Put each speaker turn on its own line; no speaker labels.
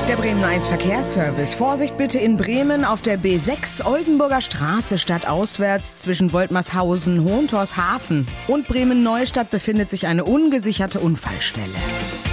Der Bremen 1 Verkehrsservice. Vorsicht bitte in Bremen auf der B6 Oldenburger Straße stadtauswärts zwischen Woltmershausen, Hohentorshafen und Bremen-Neustadt befindet sich eine ungesicherte Unfallstelle.